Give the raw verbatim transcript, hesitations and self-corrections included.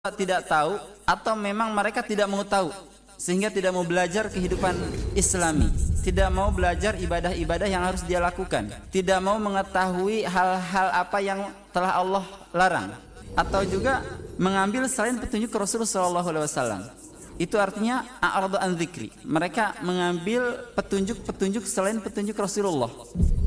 tidak tahu atau memang mereka tidak mau tahu sehingga tidak mau belajar kehidupan Islami, tidak mau belajar ibadah-ibadah yang harus dia lakukan, tidak mau mengetahui hal-hal apa yang telah Allah larang, atau juga mengambil selain petunjuk Rasulullah shallallahu alaihi wasallam. Itu artinya a'radu an dzikri, mereka mengambil petunjuk-petunjuk selain petunjuk Rasulullah.